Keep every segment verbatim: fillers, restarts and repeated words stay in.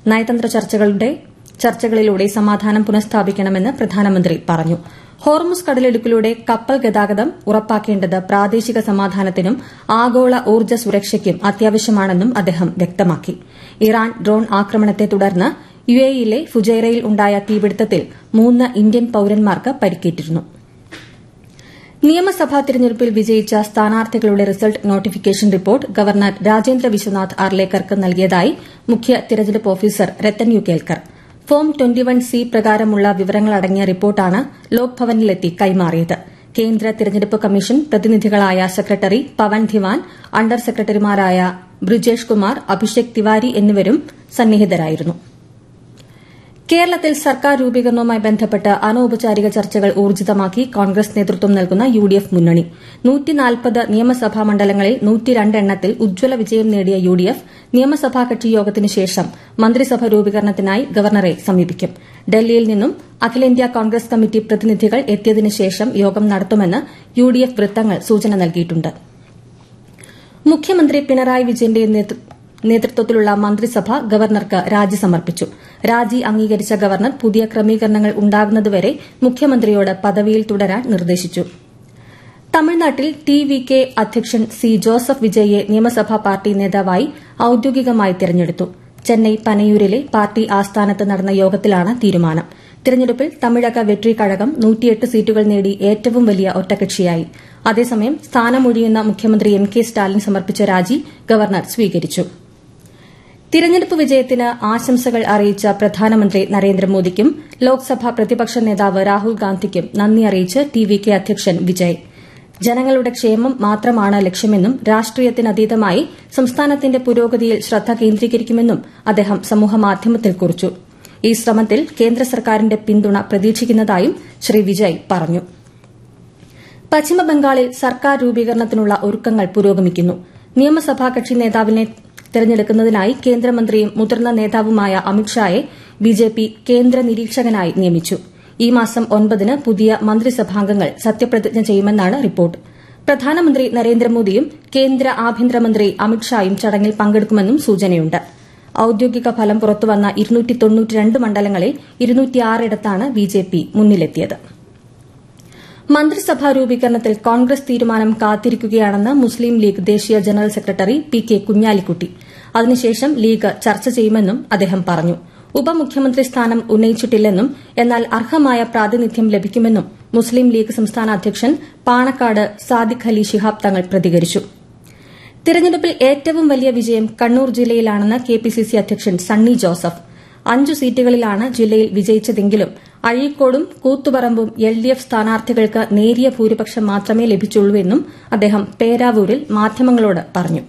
നയതന്ത്ര ചർച്ചകളുടെ ചർച്ചകളിലൂടെ സമാധാനം പുനഃസ്ഥാപിക്കണമെന്ന് പ്രധാനമന്ത്രി പറഞ്ഞു. ഹോർമുസ് കടലിടുക്കിലൂടെ കപ്പൽ ഗതാഗതം ഉറപ്പാക്കേണ്ടത് പ്രാദേശിക സമാധാനത്തിനും ആഗോള ഊർജ്ജ സുരക്ഷയ്ക്കും അത്യാവശ്യമാണെന്നും അദ്ദേഹം വ്യക്തമാക്കി. ഇറാൻ ഡ്രോൺ ആക്രമണത്തെ തുടർന്ന് യുഎഇയിലെ ഫുജൈറയിൽ ഉണ്ടായ തീപിടുത്തത്തിൽ മൂന്ന് ഇന്ത്യൻ പൌരന്മാർക്ക് പരിക്കേറ്റിരുന്നു. നിയമസഭാ തിരഞ്ഞെടുപ്പിൽ വിജയിച്ച സ്ഥാനാർത്ഥികളുടെ result notification report governor Rajendra Vishwanath ആർലേക്കർക്ക് നൽകിയതായി മുഖ്യ തിരഞ്ഞെടുപ്പ് officer Ratan U Kelkar. Form ഇരുപത്തിയൊന്ന് സി പ്രകാരമുള്ള വിവരങ്ങളടങ്ങിയ റിപ്പോർട്ടാണ് ലോക്ഭവനിലെത്തി കൈമാറിയത്. കേന്ദ്ര തിരഞ്ഞെടുപ്പ് കമ്മീഷൻ പ്രതിനിധികളായ സെക്രട്ടറി പവൻ ധിവാൻ, അണ്ടർ സെക്രട്ടറിമാരായ ബ്രിജേഷ് കുമാർ, അഭിഷേക് തിവാരി എന്നിവരും സന്നിഹിതരായിരുന്നു. കേരളത്തിൽ സർക്കാർ രൂപീകരണവുമായി ബന്ധപ്പെട്ട് അനൌപചാരിക ചർച്ചകൾ ഊർജ്ജിതമാക്കി കോൺഗ്രസ് നേതൃത്വം നൽകുന്ന യുഡിഎഫ് മുന്നണി. നൂറ്റിനാൽപ്പത് നിയമസഭാ മണ്ഡലങ്ങളിൽ നൂറ്റിരണ്ട് എണ്ണത്തിൽ ഉജ്ജ്വല വിജയം നേടിയ യുഡിഎഫ് നിയമസഭാ കക്ഷി യോഗത്തിന് ശേഷം മന്ത്രിസഭ രൂപീകരണത്തിനായി ഗവർണറെ സമീപിക്കും. ഡൽഹിയിൽ നിന്നും അഖിലേന്ത്യാ കോൺഗ്രസ് കമ്മിറ്റി പ്രതിനിധികൾ എത്തിയതിനു ശേഷം യോഗം നടത്തുമെന്ന് യുഡിഎഫ് വൃത്തങ്ങൾ സൂചന നൽകിയിട്ടുണ്ട്. മുഖ്യമന്ത്രി പിണറായി വിജയന്റെ നേതൃത്വത്തിലുള്ള മന്ത്രിസഭ ഗവർണർക്ക് രാജി സമർപ്പിച്ചു. രാജി അംഗീകരിച്ച ഗവർണർ പുതിയ ക്രമീകരണങ്ങൾ ഉണ്ടാകുന്നതുവരെ മുഖ്യമന്ത്രിയോട് പദവിയിൽ തുടരാൻ നിർദ്ദേശിച്ചു. തമിഴ്നാട്ടിൽ ടി വി കെ അധ്യക്ഷൻ സി ജോസഫ് വിജയിയെ നിയമസഭാ പാർട്ടി നേതാവായി ഔദ്യോഗികമായി തെരഞ്ഞെടുത്തു. ചെന്നൈ പനയൂരിലെ പാർട്ടി ആസ്ഥാനത്ത് നടന്ന യോഗത്തിലാണ് തീരുമാനം. തിരഞ്ഞെടുപ്പിൽ തമിഴക വെട്രി കഴകം നൂറ്റിയെട്ട് സീറ്റുകൾ നേടി ഏറ്റവും വലിയ ഒറ്റകക്ഷിയായി. അതേസമയം സ്ഥാനമൊഴിയുന്ന മുഖ്യമന്ത്രി എം കെ സ്റ്റാലിൻ സമർപ്പിച്ച രാജി ഗവർണർ സ്വീകരിച്ചു. തിരഞ്ഞെടുപ്പ് വിജയത്തിന് ആശംസകൾ അറിയിച്ച പ്രധാനമന്ത്രി നരേന്ദ്രമോദിക്കും ലോക്സഭാ പ്രതിപക്ഷ നേതാവ് രാഹുൽ ഗാന്ധിക്കും നന്ദി അറിയിച്ച് ടി വി കെ അധ്യക്ഷൻ വിജയ്. ജനങ്ങളുടെ ക്ഷേമം മാത്രമാണ് ലക്ഷ്യമെന്നും രാഷ്ട്രീയത്തിനതീതമായി സംസ്ഥാനത്തിന്റെ പുരോഗതിയിൽ ശ്രദ്ധ കേന്ദ്രീകരിക്കുമെന്നും അദ്ദേഹം സമൂഹമാധ്യമത്തിൽ കുറിച്ചു. ഈ ശ്രമത്തിൽ കേന്ദ്ര സർക്കാരിന്റെ പിന്തുണ പ്രതീക്ഷിക്കുന്നതായും ശ്രീ വിജയ് പറഞ്ഞു. പശ്ചിമബംഗാളിൽ സർക്കാർ രൂപീകരണത്തിനുള്ള ഒരുക്കങ്ങൾ പുരോഗമിക്കുന്നു. നിയമസഭാ കക്ഷി നേതാവിനെ തെരഞ്ഞെടുക്കുന്നതിനായി കേന്ദ്രമന്ത്രിയും മുതിർന്ന നേതാവുമായ അമിത്ഷായെ ബിജെപി കേന്ദ്ര നിരീക്ഷകനായി നിയമിച്ചു. ഈ മാസം ഒൻപതിന് പുതിയ മന്ത്രിസഭാംഗങ്ങൾ സത്യപ്രതിജ്ഞ ചെയ്യുമെന്നാണ് റിപ്പോർട്ട്. പ്രധാനമന്ത്രി നരേന്ദ്രമോദിയും കേന്ദ്ര ആഭ്യന്തരമന്ത്രി അമിത്ഷായും ചടങ്ങിൽ പങ്കെടുക്കുമെന്നും സൂചനയുണ്ട്. ഔദ്യോഗിക ഫലം പുറത്തുവന്ന ഇരുന്നൂറ്റി തൊണ്ണൂറ്റിരണ്ട് മണ്ഡലങ്ങളിൽ ഇരുന്നൂറ്റിയാറിടത്താണ് ബിജെപി മുന്നിലെത്തിയത്. മന്ത്രിസഭാ രൂപീകരണത്തിൽ കോൺഗ്രസ് തീരുമാനം കാത്തിരിക്കുകയാണെന്ന് മുസ്ലിം ലീഗ് ദേശീയ general secretary P K Kunhalikutty. അതിനുശേഷം ലീഗ് ചർച്ച ചെയ്യുമെന്നും അദ്ദേഹം പറഞ്ഞു. ഉപമുഖ്യമന്ത്രി സ്ഥാനം ഉന്നയിച്ചിട്ടില്ലെന്നും എന്നാൽ അർഹമായ പ്രാതിനിധ്യം ലഭിക്കുമെന്നും മുസ്ലിം ലീഗ് സംസ്ഥാന അധ്യക്ഷൻ പാണക്കാട് സാദിഖ് അലി ശിഹാബ് തങ്ങൾ പ്രതികരിച്ചു. തിരഞ്ഞെടുപ്പിൽ ഏറ്റവും വലിയ വിജയം Kannur ജില്ലയിലാണെന്ന് K P C C അധ്യക്ഷൻ സണ്ണി ജോസഫ്. അഞ്ചു സീറ്റുകളിലാണ് ജില്ലയിൽ വിജയിച്ചതെങ്കിലും അഴീക്കോടും കൂത്തുപറമ്പും എൽ ഡി എഫ് സ്ഥാനാർത്ഥികൾക്ക് നേരിയ ഭൂരിപക്ഷം മാത്രമേ ലഭിച്ചുള്ളൂവെന്നും അദ്ദേഹം പേരാവൂരിൽ മാധ്യമങ്ങളോട് പറഞ്ഞു.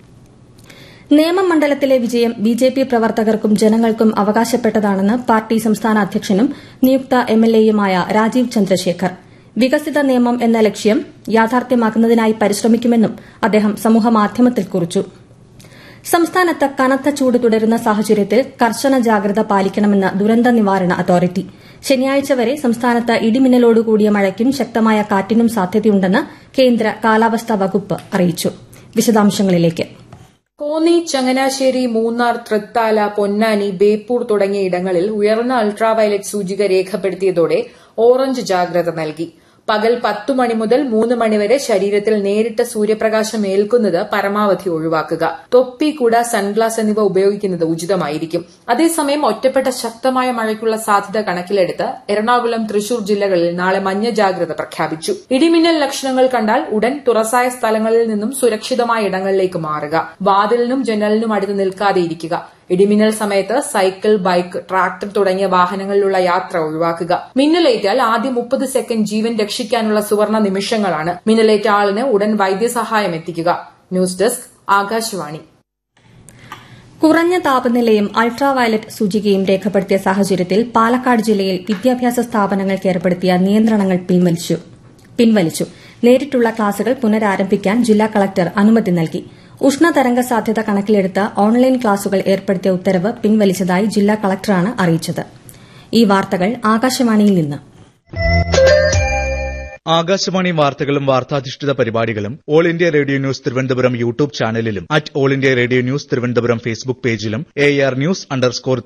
നേമം മണ്ഡലത്തിലെ വിജയം ബിജെപി പ്രവർത്തകർക്കും ജനങ്ങൾക്കും അവകാശപ്പെട്ടതാണെന്ന് പാർട്ടി സംസ്ഥാന അധ്യക്ഷനും നിയുക്ത എംഎൽഎയുമായ രാജീവ് ചന്ദ്രശേഖർ. വികസിത നേമം എന്ന ലക്ഷ്യം യാഥാർത്ഥ്യമാക്കുന്നതിനായി പരിശ്രമിക്കുമെന്നും അദ്ദേഹം സമൂഹമാധ്യമത്തിൽ കുറിച്ചു. സംസ്ഥാനത്ത് കനത്ത ചൂട് തുടരുന്ന സാഹചര്യത്തിൽ കർശന ജാഗ്രത പാലിക്കണമെന്ന് ദുരന്ത നിവാരണ അതോറിറ്റി. ശനിയാഴ്ച വരെ സംസ്ഥാനത്ത് ഇടിമിന്നലോടുകൂടിയ മഴയ്ക്കും ശക്തമായ കാറ്റിനും സാധ്യതയുണ്ടെന്ന് കേന്ദ്ര കാലാവസ്ഥാ വകുപ്പ് അറിയിച്ചു. വിശദാംശങ്ങളിലേക്ക്. കോന്നി, ചങ്ങനാശ്ശേരി, മൂന്നാർ, തൃത്താല, പൊന്നാനി, ബേപ്പൂർ തുടങ്ങിയ ഇടങ്ങളിൽ ഉയർന്ന അൾട്രാവയലറ്റ് സൂചിക രേഖപ്പെടുത്തിയതോടെ ഓറഞ്ച് ജാഗ്രത നൽകി. പകൽ പത്തു മണി മുതൽ മൂന്ന് മണിവരെ ശരീരത്തിൽ നേരിട്ട് സൂര്യപ്രകാശം ഏൽക്കുന്നത് പരമാവധി ഒഴിവാക്കുക. തൊപ്പി, കുട, സൺഗ്ലാസ് എന്നിവ ഉപയോഗിക്കുന്നത് ഉചിതമായിരിക്കും. അതേസമയം ഒറ്റപ്പെട്ട ശക്തമായ മഴയ്ക്കുള്ള സാധ്യത കണക്കിലെടുത്ത് എറണാകുളം, തൃശൂർ ജില്ലകളിൽ നാളെ മഞ്ഞ ജാഗ്രത പ്രഖ്യാപിച്ചു. ഇടിമിന്നൽ ലക്ഷണങ്ങൾ കണ്ടാൽ ഉടൻ തുറസായ സ്ഥലങ്ങളിൽ നിന്നും സുരക്ഷിതമായ ഇടങ്ങളിലേക്ക് മാറുക. വാതിലിനും ജനലിനും അടുത്ത് നിൽക്കാതെ ഇരിക്കുക. ഇടിമിന്നൽ സമയത്ത് സൈക്കിൾ, ബൈക്ക്, ട്രാക്ടർ തുടങ്ങിയ വാഹനങ്ങളിലുള്ള യാത്ര ഒഴിവാക്കുക. മിന്നലേറ്റാൽ ആദ്യ മുപ്പത് സെക്കൻഡ് ജീവൻ രക്ഷിക്കാനുള്ള സുവർണ നിമിഷങ്ങളാണ്. മിന്നലേറ്റ ആളിന് ഉടൻ വൈദ്യസഹായം എത്തിക്കുക. News desk, Akashvani. കുറഞ്ഞ താപനിലയും അൾട്രാവയലറ്റ് സൂചികയും രേഖപ്പെടുത്തിയ സാഹചര്യത്തിൽ പാലക്കാട് ജില്ലയിൽ വിദ്യാഭ്യാസ സ്ഥാപനങ്ങൾക്ക് ഏർപ്പെടുത്തിയ നിയന്ത്രണങ്ങൾ പിൻവലിച്ചു. നേരിട്ടുള്ള ക്ലാസുകൾ പുനരാരംഭിക്കാൻ ജില്ലാ കളക്ടർ അനുമതി നൽകി. ഉഷ്ണതരംഗ സാധ്യത കണക്കിലെടുത്ത് ഓൺലൈൻ ക്ലാസുകൾ ഏർപ്പെടുത്തിയ ഉത്തരവ് പിൻവലിച്ചതായി ജില്ലാ കളക്ടറാണ് അറിയിച്ചത്. ഈ വാർത്തകൾ ആകാശവാണിയിൽ നിന്ന്. ആകാശവാണി വാർത്തകളും വാർത്താധിഷ്ഠിത പരിപാടികളും all India radio news Thiruvananthapuram YouTube ചാനലിലും at all India radio news Thiruvananthapuram Facebook പേജിലും എ ആർ ന്യൂസ് അണ്ടർസ്കോർ